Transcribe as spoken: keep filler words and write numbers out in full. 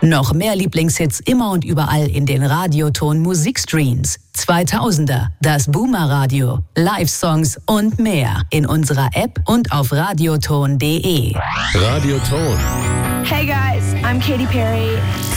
Noch mehr Lieblingshits immer und überall in den Radioton Musikstreams. zweitausender, das Boomer Radio, Live-Songs und mehr in unserer App und auf radioton punkt de. Radioton. Hey guys, I'm Katy Perry.